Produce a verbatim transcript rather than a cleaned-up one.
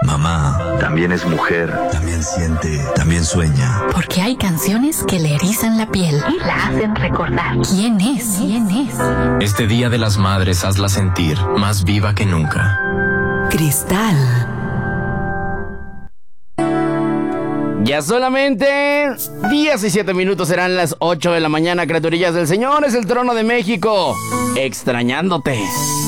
Mamá también es mujer, también siente, también sueña. Porque hay canciones que le erizan la piel y la hacen recordar quién es, quién es. Este Día de las Madres hazla sentir más viva que nunca. Cristal. Ya solamente diecisiete minutos serán las ocho de la mañana, criaturillas del Señor. Es el trono de México, extrañándote.